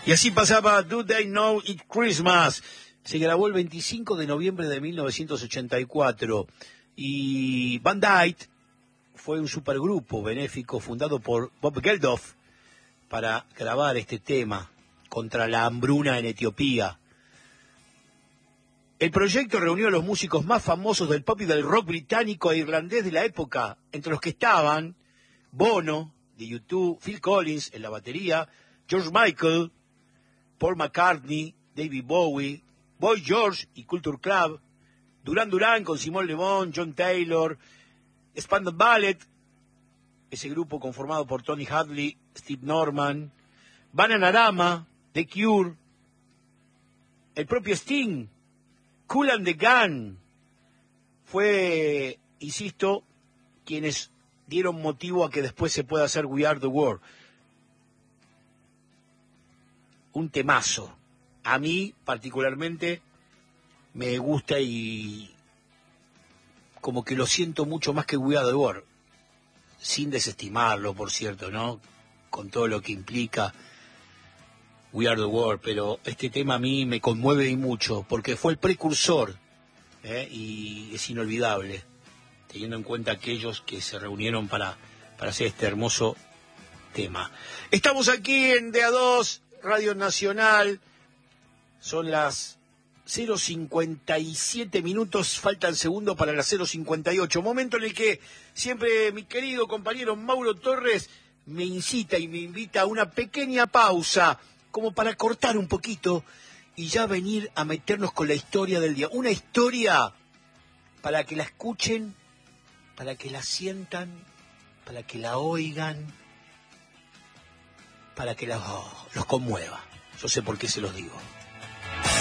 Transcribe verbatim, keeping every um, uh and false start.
Y así pasaba Do They Know It's Christmas. Se grabó el veinticinco de noviembre de mil novecientos ochenta y cuatro. Y Band Aid fue un supergrupo benéfico fundado por Bob Geldof para grabar este tema contra la hambruna en Etiopía. El proyecto reunió a los músicos más famosos del pop y del rock británico e irlandés de la época, entre los que estaban Bono, de U dos, Phil Collins en la batería, George Michael, Paul McCartney, David Bowie, Boy George y Culture Club, Duran Duran con Simon Le Bon, John Taylor, Spandau Ballet, ese grupo conformado por Tony Hadley, Steve Norman, Bananarama, The Cure, el propio Sting, Kool and the Gang. Fue, insisto, quienes dieron motivo a que después se pueda hacer We Are the World. Un temazo. A mí, particularmente, me gusta y como que lo siento mucho más que We Are the World. Sin desestimarlo, por cierto, ¿no? Con todo lo que implica We Are the World, pero este tema a mí me conmueve y mucho, porque fue el precursor, ¿eh? Y es inolvidable, teniendo en cuenta aquellos que se reunieron para, para hacer este hermoso tema. Estamos aquí en D A dos, Radio Nacional, son las cero cincuenta y siete minutos, faltan segundos para las cero cincuenta y ocho, momento en el que siempre mi querido compañero Mauro Torres me incita y me invita a una pequeña pausa, como para cortar un poquito y ya venir a meternos con la historia del día. Una historia para que la escuchen, para que la sientan, para que la oigan, para que la, oh, los conmueva. Yo sé por qué se los digo.